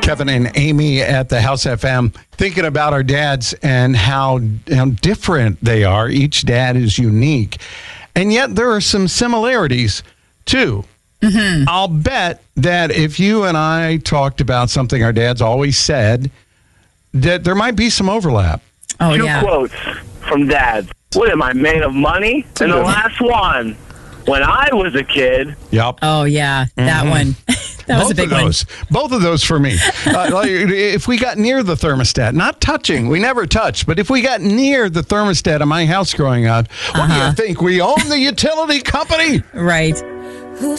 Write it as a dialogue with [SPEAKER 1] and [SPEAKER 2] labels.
[SPEAKER 1] Kevin and Amy at the House FM, thinking about our dads and how different they are. Each dad is unique. And yet there are some similarities, too. Mm-hmm. I'll bet that if you and I talked about something our dads always said, that there might be some overlap.
[SPEAKER 2] Oh, Two quotes from dads. What am I, made of money? And the last one, when I was a kid.
[SPEAKER 3] Yep. Oh, yeah, that one. That was a big one.
[SPEAKER 1] Both of those for me. If we got near the thermostat, not touching, we never touched, but if we got near the thermostat of my house growing up, what do you think? We own the utility company?
[SPEAKER 3] Right.